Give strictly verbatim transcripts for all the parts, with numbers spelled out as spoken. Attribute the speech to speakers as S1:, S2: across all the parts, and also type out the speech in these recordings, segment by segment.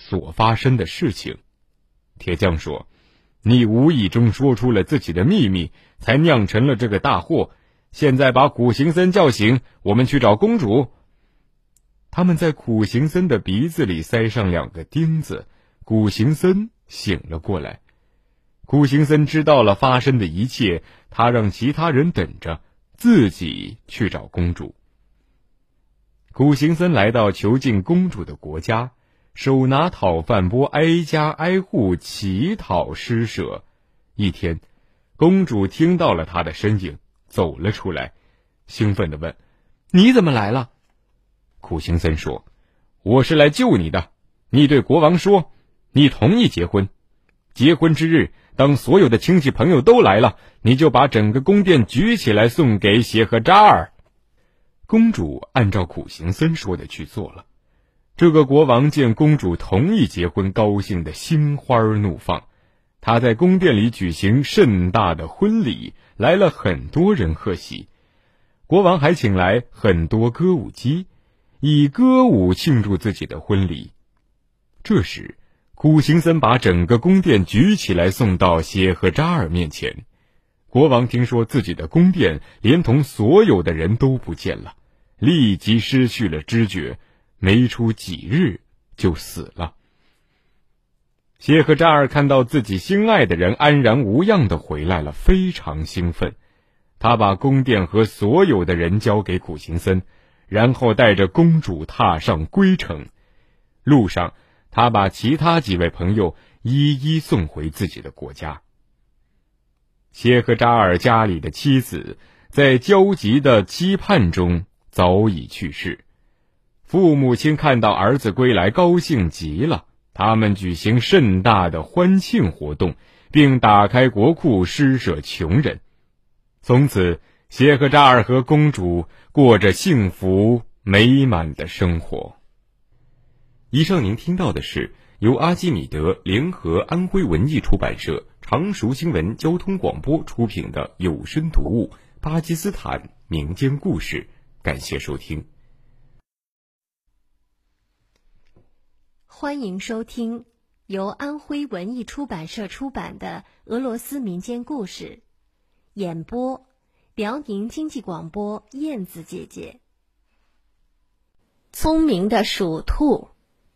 S1: 所发生的事情。铁匠说，你无意中说出了自己的秘密，才酿成了这个大祸。现在把苦行僧叫醒，我们去找公主。他们在苦行僧的鼻子里塞上两个钉子，苦行僧醒了过来。苦行僧知道了发生的一切，他让其他人等着，自己去找公主。苦行僧来到囚禁公主的国家，手拿讨饭钵，挨家挨户乞讨施舍。一天，公主听到了他的身影，走了出来，兴奋地问：你怎么来了？苦行僧说：我是来救你的。你对国王说，你同意结婚。结婚之日，当所有的亲戚朋友都来了，你就把整个宫殿举起来送给谢赫扎尔。公主按照苦行僧说的去做了。这个国王见公主同意结婚，高兴得心花怒放。他在宫殿里举行盛大的婚礼，来了很多人贺喜。国王还请来很多歌舞姬，以歌舞庆祝自己的婚礼。这时，苦行僧把整个宫殿举起来送到谢赫扎尔面前。国王听说自己的宫殿连同所有的人都不见了，立即失去了知觉，没出几日就死了。谢赫扎尔看到自己心爱的人安然无恙地回来了，非常兴奋。他把宫殿和所有的人交给苦行僧，然后带着公主踏上归程。路上，他把其他几位朋友一一送回自己的国家。谢赫扎尔家里的妻子在焦急的期盼中早已去世。父母亲看到儿子归来，高兴极了，他们举行盛大的欢庆活动，并打开国库施舍穷人。从此，谢赫扎尔和公主过着幸福美满的生活。以上您听到的是由阿基米德联合安徽文艺出版社、常熟新闻交通广播出品的有声读物《巴基斯坦民间故事》，感谢收听。
S2: 欢迎收听由安徽文艺出版社出版的俄罗斯民间故事，演播辽宁经济广播燕子姐姐。聪明的鼠兔。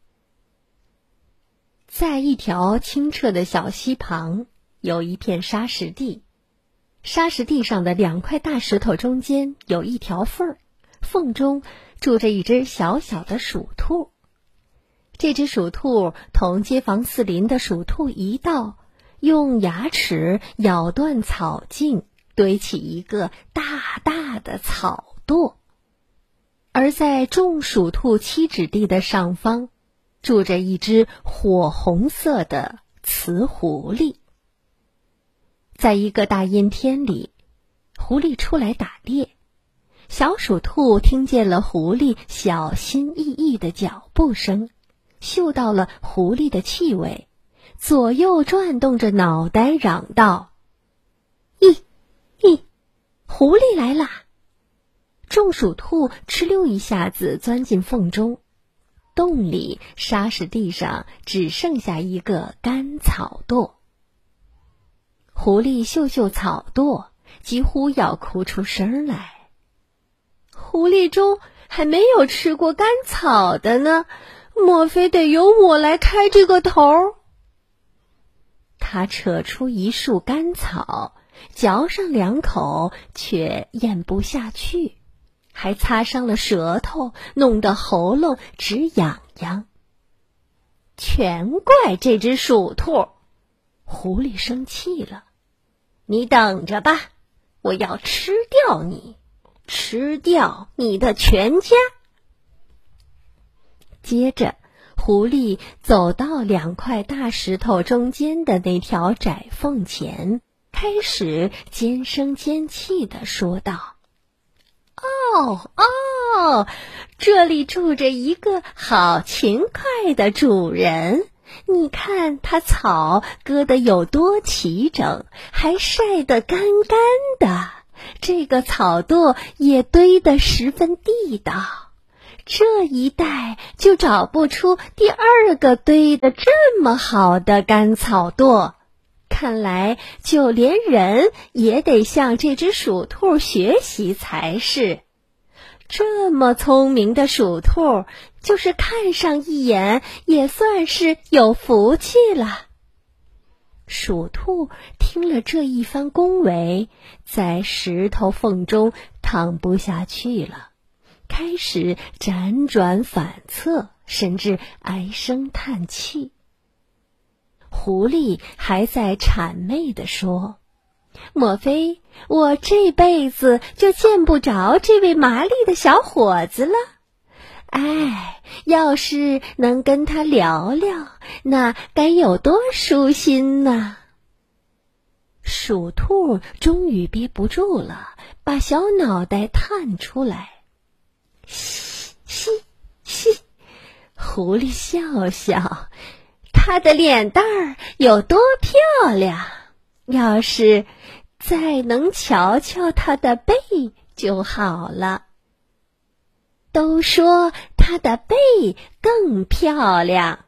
S2: 在一条清澈的小溪旁，有一片沙石地，沙石地上的两块大石头中间有一条缝儿，缝中住着一只小小的鼠兔。这只鼠兔同街坊四邻的鼠兔一道，用牙齿咬断草茎，堆起一个大大的草垛。而在众鼠兔栖止地的上方，住着一只火红色的雌狐狸。在一个大阴天里，狐狸出来打猎。小鼠兔听见了狐狸小心翼翼的脚步声，嗅到了狐狸的气味，左右转动着脑袋嚷道：咦咦，狐狸来啦！众鼠兔哧溜一下子钻进缝中，洞里沙石地上只剩下一个干草垛。狐狸嗅嗅草垛，几乎要哭出声来。狐狸中还没有吃过干草的呢，莫非得由我来开这个头？他扯出一束干草，嚼上两口，却咽不下去，还擦伤了舌头，弄得喉咙直痒痒。全怪这只鼠兔！狐狸生气了，你等着吧，我要吃掉你，吃掉你的全家。接着，狐狸走到两块大石头中间的那条窄缝前，开始尖声尖气地说道：哦哦，这里住着一个好勤快的主人，你看他草割得有多齐整，还晒得干干的，这个草垛也堆得十分地道。 这一带就找不出第二个堆得这么好的干草垛。看来就连人也得向这只鼠兔学习才是。这么聪明的鼠兔，就是看上一眼也算是有福气了。鼠兔听了这一番恭维，在石头缝中躺不下去了，开始辗转反侧，甚至唉声叹气。狐狸还在谄媚地说，莫非我这辈子就见不着这位麻利的小伙子了？哎，要是能跟他聊聊，那该有多舒心呢！鼠兔终于憋不住了，把小脑袋探出来，嘻嘻嘻，狐狸笑笑，他的脸蛋儿有多漂亮，要是再能瞧瞧他的背就好了。都说他的背更漂亮。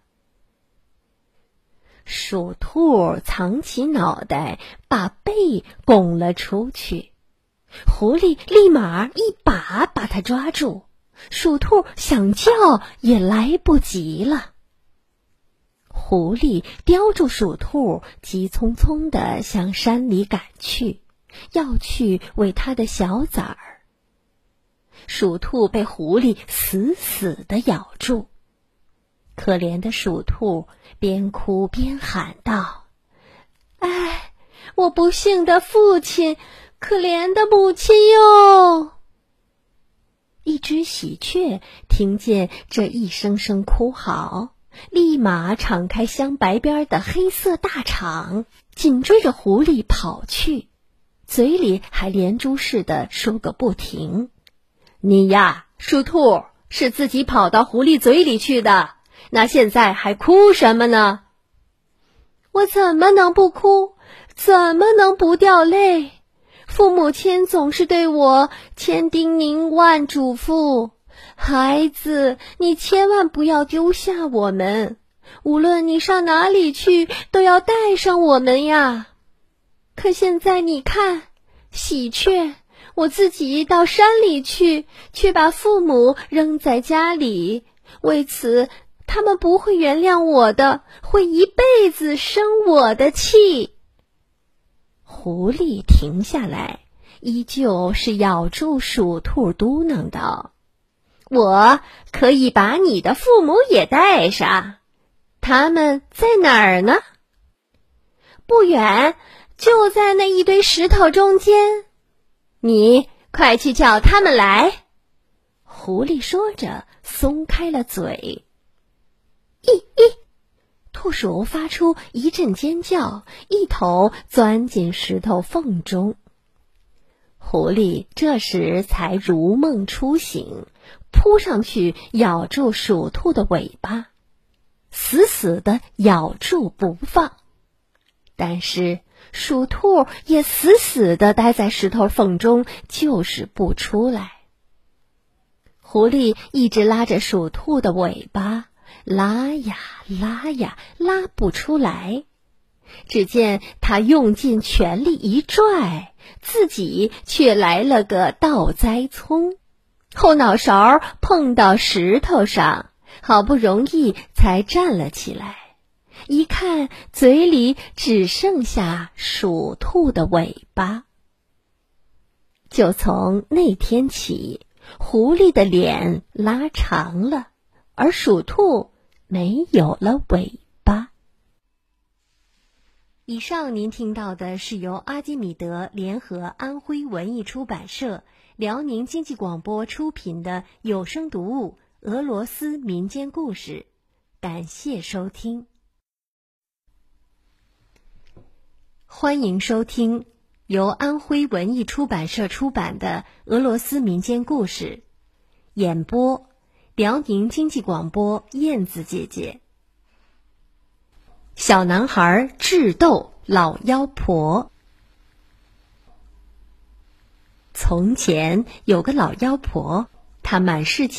S2: 鼠兔藏起脑袋，把背拱了出去。狐狸立马一把把它抓住，鼠兔想叫也来不及了。狐狸叼住鼠兔，急匆匆地向山里赶去，要去喂它的小崽儿。鼠兔被狐狸死死地咬住，可怜的鼠兔边哭边喊道：“哎，我不幸的父亲，可怜的母亲哟！”一只喜鹊听见这一声声哭嚎，立马敞开镶白边的黑色大肠，紧追着狐狸跑去，嘴里还连珠似的说个不停：“你呀，鼠兔，是自己跑到狐狸嘴里去的，那现在还哭什么呢？”“我怎么能不哭？怎么能不掉泪？父母亲总是对我千叮咛万嘱咐，孩子，你千万不要丢下我们，无论你上哪里去，都要带上我们呀。可现在你看，喜鹊，我自己到山里去，却把父母扔在家里，为此他们不会原谅我的，会一辈子生我的气。”狐狸停下来，依旧是咬住鼠兔嘟囔道：“我可以把你的父母也带上，他们在哪儿呢？”“不远，就在那一堆石头中间。你快去叫他们来。”狐狸说着松开了嘴。咦咦，兔鼠发出一阵尖叫，一头钻进石头缝中。狐狸这时才如梦初醒，扑上去咬住鼠兔的尾巴，死死地咬住不放。但是鼠兔也死死地待在石头缝中，就是不出来。狐狸一直拉着鼠兔的尾巴，拉呀拉呀，拉不出来。只见他用尽全力一拽，自己却来了个倒栽葱，后脑勺碰到石头上，好不容易才站了起来。一看，嘴里只剩下鼠兔的尾巴。就从那天起，狐狸的脸拉长了，而鼠兔没有了尾巴。以上您听到的是由阿基米德联合安徽文艺出版社、辽宁经济广播出品的有声读物《俄罗斯民间故事》，感谢收听。欢迎收听由安徽文艺出版社出版的《俄罗斯民间故事》，演播辽宁经济广播燕子姐姐。小男孩智斗老妖婆。从前有个老妖婆，她满世界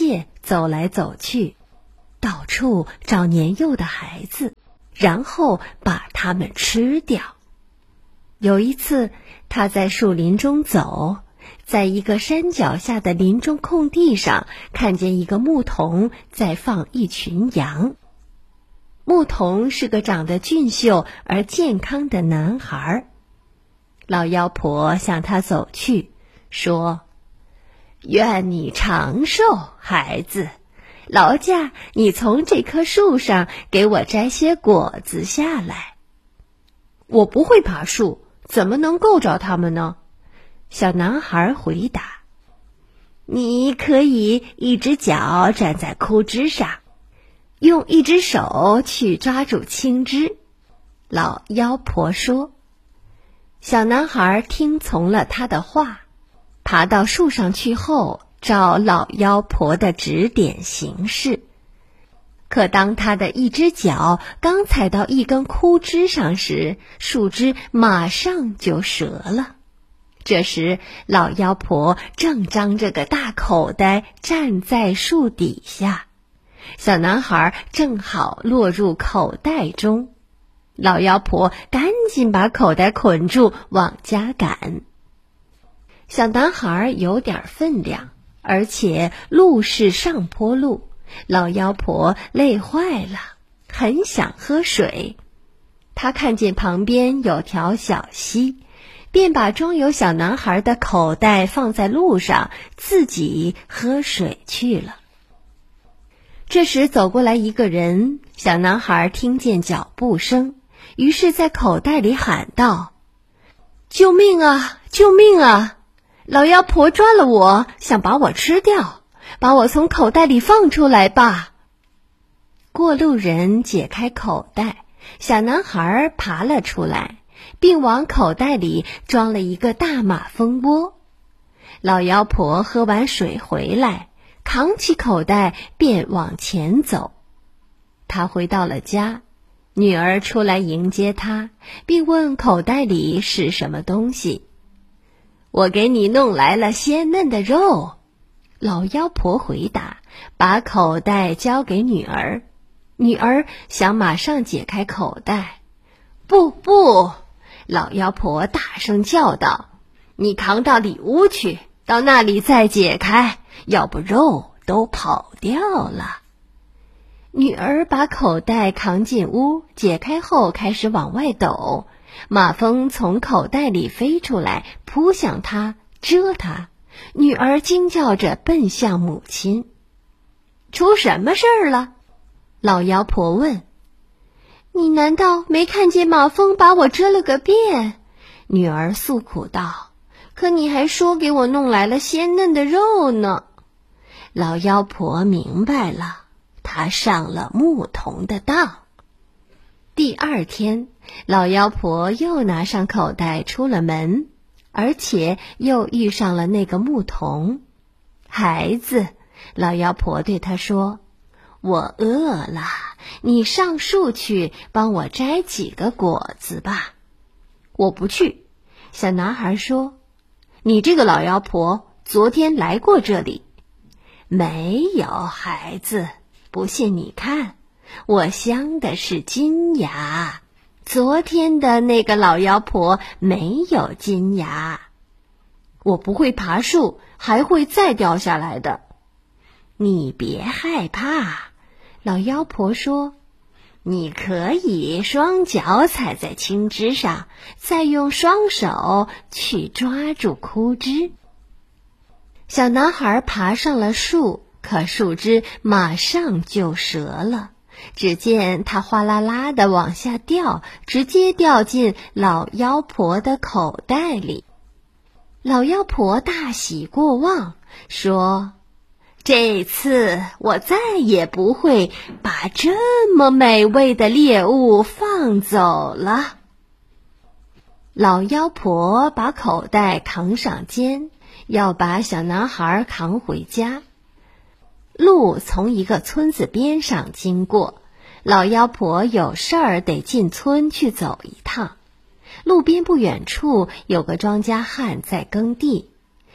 S2: 走来走去，到处找年幼的孩子，然后把他们吃掉。有一次，他在树林中走，在一个山脚下的林中空地上，看见一个牧童在放一群羊。牧童是个长得俊秀而健康的男孩。老妖婆向他走去，说：愿你长寿，孩子，劳驾你从这棵树上给我摘些果子下来。我不会爬树，怎么能够着它们呢？小男孩回答。你可以一只脚站在枯枝上，用一只手去抓住青枝。老妖婆说。小男孩听从了她的话，爬到树上去后，照老妖婆的指点行事。可当他的一只脚刚踩到一根枯枝上时，树枝马上就折了。这时，老妖婆正张着个大口袋站在树底下，小男孩正好落入口袋中。老妖婆赶紧把口袋捆住，往家赶。小男孩有点分量，而且路是上坡路，老妖婆累坏了，很想喝水。她看见旁边有条小溪，便把装有小男孩的口袋放在路上，自己喝水去了。这时走过来一个人，小男孩听见脚步声，于是在口袋里喊道：救命啊，救命啊！老妖婆抓了我，想把我吃掉，把我从口袋里放出来吧。过路人解开口袋，小男孩爬了出来，并往口袋里装了一个大马蜂窝。老妖婆喝完水回来，扛起口袋便往前走。她回到了家，女儿出来迎接她，并问口袋里是什么东西。我给你弄来了鲜嫩的肉，老妖婆回答，把口袋交给女儿。女儿想马上解开口袋，不不，老妖婆大声叫道，你扛到里屋去，到那里再解开，要不肉都跑掉了。女儿把口袋扛进屋，解开后开始往外抖，马蜂从口袋里飞出来，扑向她，蛰她。女儿惊叫着奔向母亲。出什么事儿了？老妖婆问。你难道没看见马蜂把我蛰了个遍？女儿诉苦道。可你还说给我弄来了鲜嫩的肉呢。老妖婆明白了，她上了牧童的当。第二天，老妖婆又拿上口袋出了门，而且又遇上了那个牧童。孩子，老妖婆对他说，我饿了，你上树去帮我摘几个果子吧。我不去，小男孩说，你这个老妖婆昨天来过这里。没有，孩子，不信你看，我镶的是金牙，昨天的那个老妖婆没有金牙。我不会爬树，还会再掉下来的。你别害怕，老妖婆说，你可以双脚踩在青枝上，再用双手去抓住枯枝。小男孩爬上了树，可树枝马上就折了，只见它哗啦啦地往下掉，直接掉进老妖婆的口袋里。老妖婆大喜过望，说，这次我再也不会把这么美味的猎物放走了。老妖婆把口袋扛上肩，要把小男孩扛回家。路从一个村子边上经过，老妖婆有事儿得进村去走一趟。路边不远处有个庄稼汉在耕地，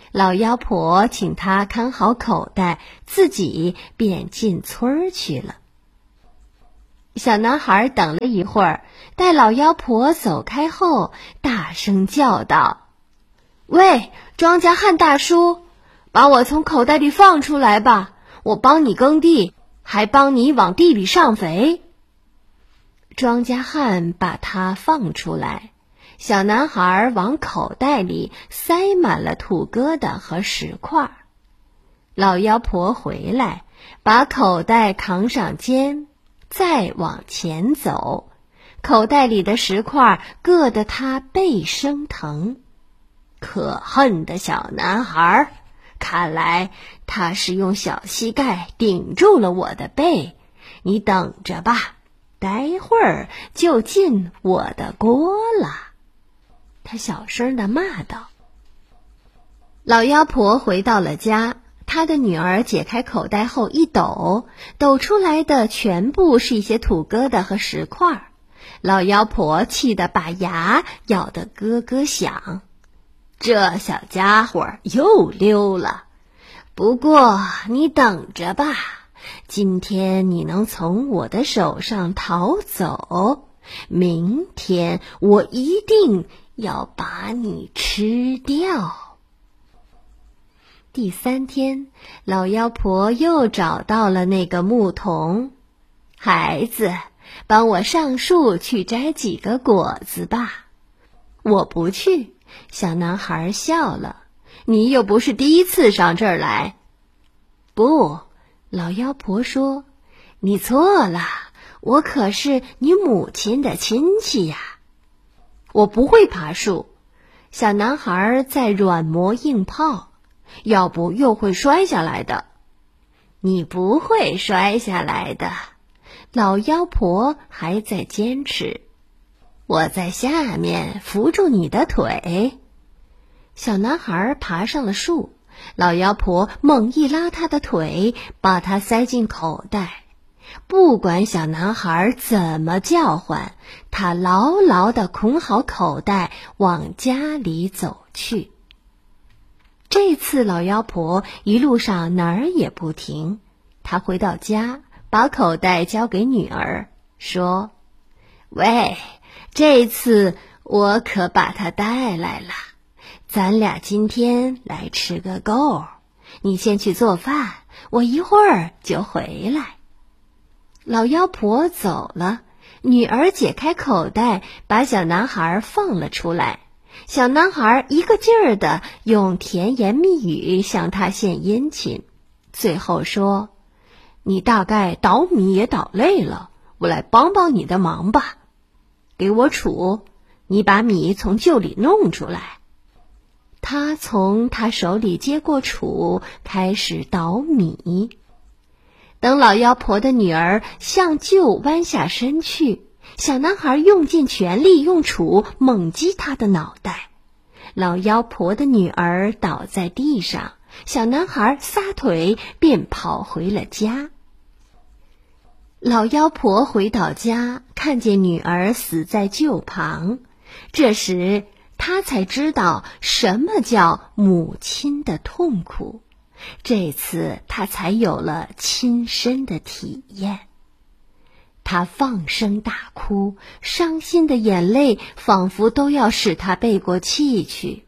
S2: 老妖婆请他看好口袋，自己便进村儿去了。小男孩等了一会儿，待老妖婆走开后，大声叫道：“喂，庄稼汉大叔，把我从口袋里放出来吧，我帮你耕地，还帮你往地里上肥。”庄稼汉把他放出来，小男孩往口袋里塞满了土疙瘩和石块。老妖婆回来，把口袋扛上肩，再往前走，口袋里的石块硌得他背生疼。可恨的小男孩，看来他是用小膝盖顶住了我的背，你等着吧，待会儿就进我的锅了。他小声地骂道。老妖婆回到了家，她的女儿解开口袋后一抖，抖出来的全部是一些土疙瘩和石块。老妖婆气得把牙咬得咯咯响，这小家伙又溜了。不过你等着吧，今天你能从我的手上逃走，明天我一定要把你吃掉。第三天，老妖婆又找到了那个牧童。孩子，帮我上树去摘几个果子吧。我不去，小男孩笑了，你又不是第一次上这儿来。不，老妖婆说，你错了，我可是你母亲的亲戚呀。我不会爬树，小男孩在软磨硬泡，要不又会摔下来的。你不会摔下来的，老妖婆还在坚持。我在下面扶住你的腿。小男孩爬上了树，老妖婆猛一拉他的腿，把他塞进口袋。不管小男孩怎么叫唤，他牢牢地捆好口袋，往家里走去。这次老妖婆一路上哪儿也不停，她回到家，把口袋交给女儿，说：“喂，这次我可把它带来了，咱俩今天来吃个够。你先去做饭，我一会儿就回来。”老妖婆走了，女儿解开口袋，把小男孩放了出来。小男孩一个劲儿地用甜言蜜语向他献殷勤，最后说：“你大概捣米也捣累了，我来帮帮你的忙吧。给我杵，你把米从臼里弄出来。”他从他手里接过杵，开始捣米。等老妖婆的女儿向臼弯下身去，小男孩用尽全力用杵猛击他的脑袋。老妖婆的女儿倒在地上，小男孩撒腿便跑回了家。老妖婆回到家，看见女儿死在臼旁，这时她才知道什么叫母亲的痛苦。这次他才有了亲身的体验。他放声大哭，伤心的眼泪仿佛都要使他背过气去。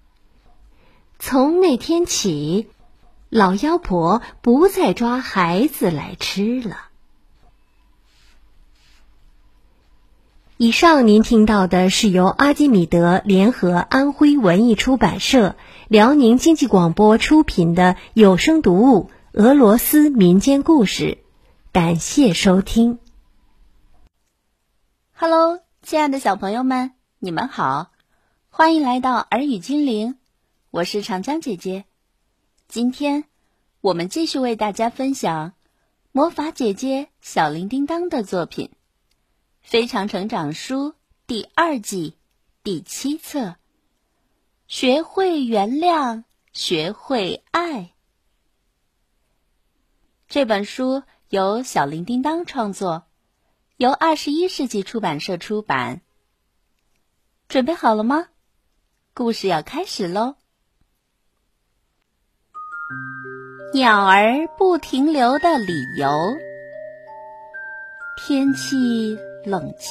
S2: 从那天起，老妖婆不再抓孩子来吃了。以上您听到的是由阿基米德联合安徽文艺出版社、辽宁经济广播出品的有声读物《俄罗斯民间故事》，感谢收听。
S3: Hello， 亲爱的小朋友们，你们好，欢迎来到耳语精灵，我是长江姐姐。今天我们继续为大家分享魔法姐姐小铃叮当的作品《非常成长书》第二季第七册，学会原谅，学会爱。这本书由小铃叮当创作，由二十一世纪出版社出版。准备好了吗？故事要开始喽！ 鸟儿不停留的理由。天气冷